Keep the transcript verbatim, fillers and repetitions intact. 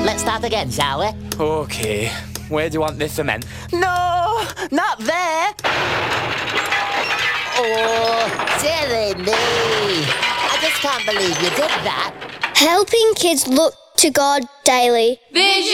Let's start again, shall we? OK. Where do you want this cement? No, not there. Oh, silly me. I just can't believe you did that. Helping kids look to God daily. Vision